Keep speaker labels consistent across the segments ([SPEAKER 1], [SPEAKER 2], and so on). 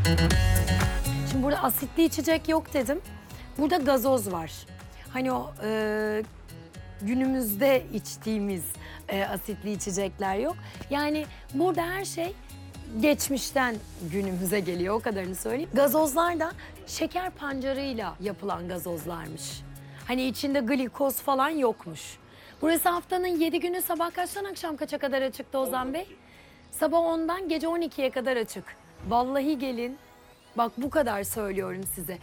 [SPEAKER 1] Şimdi burada asitli içecek yok dedim. Burada gazoz var. Hani o günümüzde içtiğimiz asitli içecekler yok. Yani burada her şey geçmişten günümüze geliyor, o kadarını söyleyeyim. Gazozlar da şeker pancarıyla yapılan gazozlarmış. Hani içinde glikoz falan yokmuş. Burası haftanın 7 günü sabah kaçtan akşam kaça kadar açıktı Ozan Bey? Sabah 10'dan gece 12'ye kadar açık. Vallahi gelin. Bak bu kadar söylüyorum size.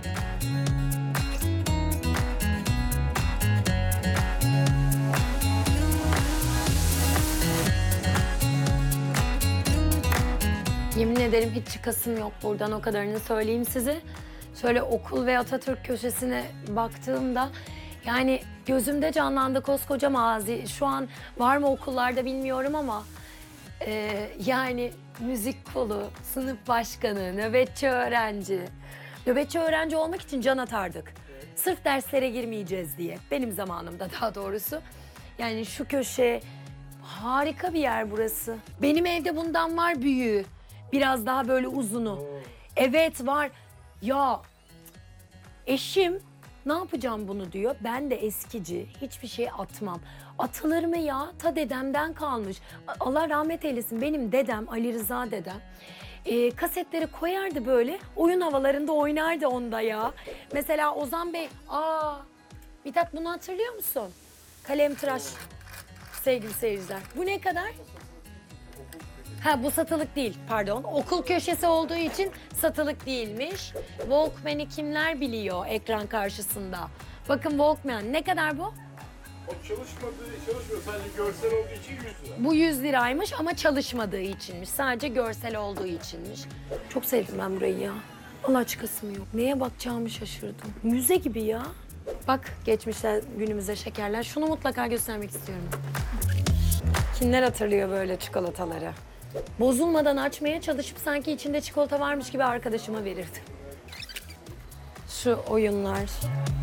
[SPEAKER 1] Yemin ederim hiç çıkasım yok buradan, o kadarını söyleyeyim size. Şöyle okul ve Atatürk köşesine baktığımda yani gözümde canlandı koskoca Mazi. Şu an var mı okullarda bilmiyorum ama yani müzik kolu, sınıf başkanı, nöbetçi öğrenci. Nöbetçi öğrenci olmak için can atardık. Sırf derslere girmeyeceğiz diye. Benim zamanımda daha doğrusu. Yani şu köşe harika bir yer burası. Benim evde bundan var büyüğü. Biraz daha böyle uzunu. Evet var. Ya eşim ne yapacağım bunu diyor. Ben de eskici, hiçbir şey atmam. Atılır mı ya? Ta dedemden kalmış. Allah rahmet eylesin, benim dedem, Ali Rıza dedem. Kasetleri koyardı böyle, oyun havalarında oynardı onda ya. Mesela Ozan Bey, Mithat bunu hatırlıyor musun? Kalemtıraş, sevgili seyirciler. Bu ne kadar? Ha, bu satılık değil, pardon. Okul köşesi olduğu için satılık değilmiş. Walkman'i kimler biliyor ekran karşısında? Bakın Walkman, ne kadar bu?
[SPEAKER 2] O çalışmıyor. Sadece görsel olduğu için 100 lira.
[SPEAKER 1] Bu 100 liraymış ama çalışmadığı içinmiş. Sadece görsel olduğu içinmiş. Çok sevdim ben burayı ya. Allah çıkasım yok. Neye bakacağımı şaşırdım. Müze gibi ya. Bak geçmişler günümüze şekerler. Şunu mutlaka göstermek istiyorum. Kimler hatırlıyor böyle çikolataları? Bozulmadan açmaya çalışıp sanki içinde çikolata varmış gibi arkadaşıma verirdim. Şu oyunlar.